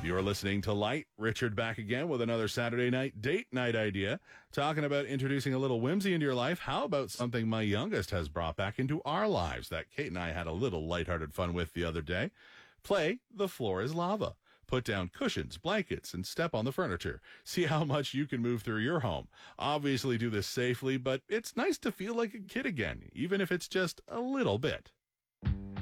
You're listening to Light. Richard back again with another Saturday night date night idea. Talking about introducing a little whimsy into your life. How about something my youngest has brought back into our lives that Kate and I had a little lighthearted fun with the other day? Play The Floor is Lava. Put down cushions, blankets, and step on the furniture. See how much you can move through your home. Obviously do this safely, but it's nice to feel like a kid again, even if it's just a little bit.